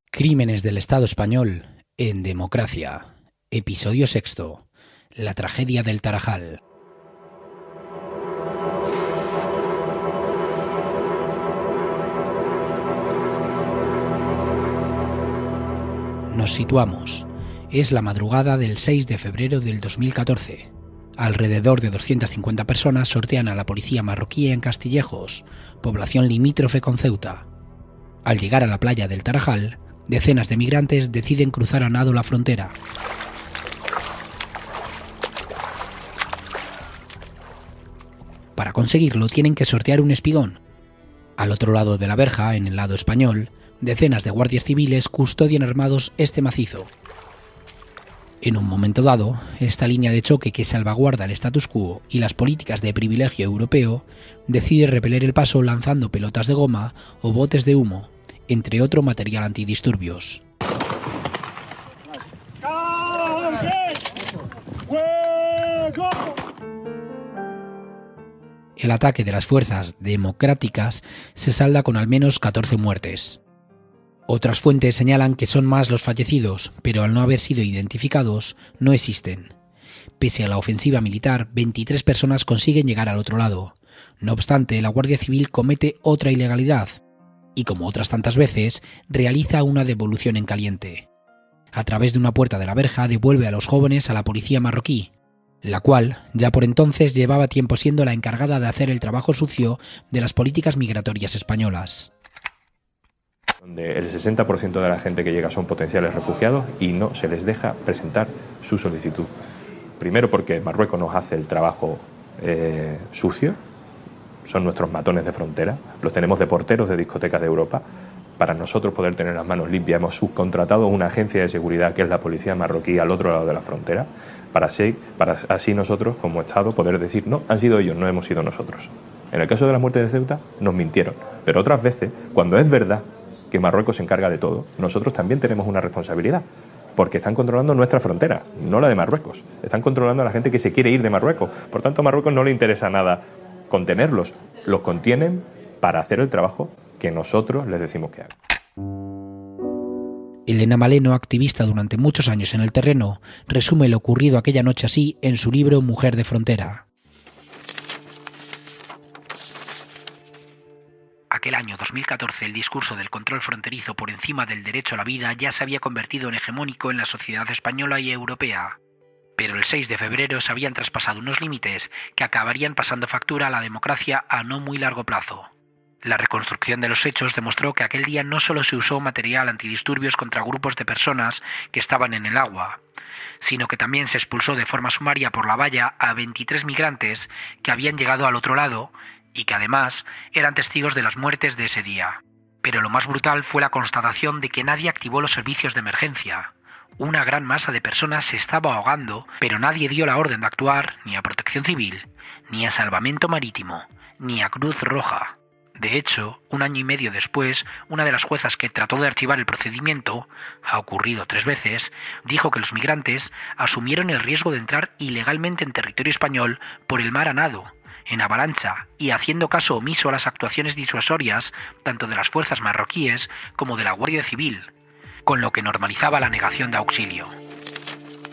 Crímenes del Estado español en democracia. Episodio 6. La tragedia del Tarajal. Nos situamos. Es la madrugada del 6 de febrero del 2014. Alrededor de 250 personas sortean a la policía marroquí en Castillejos, población limítrofe con Ceuta. Al llegar a la playa del Tarajal, decenas de migrantes deciden cruzar a nado la frontera. Para conseguirlo tienen que sortear un espigón. Al otro lado de la verja, en el lado español, decenas de guardias civiles custodian armados este macizo. En un momento dado, esta línea de choque que salvaguarda el status quo y las políticas de privilegio europeo decide repeler el paso lanzando pelotas de goma o botes de humo, entre otro material antidisturbios. El ataque de las fuerzas democráticas se salda con al menos 14 muertes. Otras fuentes señalan que son más los fallecidos, pero al no haber sido identificados, no existen. Pese a la ofensiva militar, 23 personas consiguen llegar al otro lado. No obstante, la Guardia Civil comete otra ilegalidad y, como otras tantas veces, realiza una devolución en caliente. A través de una puerta de la verja devuelve a los jóvenes a la policía marroquí, la cual, ya por entonces, llevaba tiempo siendo la encargada de hacer el trabajo sucio de las políticas migratorias españolas. Donde el 60% de la gente que llega son potenciales refugiados y no se les deja presentar su solicitud. Primero porque Marruecos nos hace el trabajo sucio, son nuestros matones de frontera, los tenemos de porteros de discotecas de Europa. Para nosotros poder tener las manos limpias hemos subcontratado una agencia de seguridad que es la policía marroquí al otro lado de la frontera, para así nosotros como Estado poder decir no, han sido ellos, no hemos sido nosotros. En el caso de la muerte de Ceuta nos mintieron, pero otras veces, cuando es verdad que Marruecos se encarga de todo, nosotros también tenemos una responsabilidad, porque están controlando nuestra frontera, no la de Marruecos. Están controlando a la gente que se quiere ir de Marruecos. Por tanto, a Marruecos no le interesa nada contenerlos. Los contienen para hacer el trabajo que nosotros les decimos que hagan. Elena Maleno, activista durante muchos años en el terreno, resume lo ocurrido aquella noche así en su libro Mujer de Frontera. Aquel año 2014 el discurso del control fronterizo por encima del derecho a la vida ya se había convertido en hegemónico en la sociedad española y europea. Pero el 6 de febrero se habían traspasado unos límites que acabarían pasando factura a la democracia a no muy largo plazo. La reconstrucción de los hechos demostró que aquel día no solo se usó material antidisturbios contra grupos de personas que estaban en el agua, sino que también se expulsó de forma sumaria por la valla a 23 migrantes que habían llegado al otro lado y que además eran testigos de las muertes de ese día. Pero lo más brutal fue la constatación de que nadie activó los servicios de emergencia. Una gran masa de personas se estaba ahogando, pero nadie dio la orden de actuar ni a Protección Civil, ni a Salvamento Marítimo, ni a Cruz Roja. De hecho, un año y medio después, una de las juezas que trató de archivar el procedimiento, ha ocurrido 3 veces, dijo que los migrantes asumieron el riesgo de entrar ilegalmente en territorio español por el mar a nado, en avalancha y haciendo caso omiso a las actuaciones disuasorias tanto de las fuerzas marroquíes como de la Guardia Civil, con lo que normalizaba la negación de auxilio.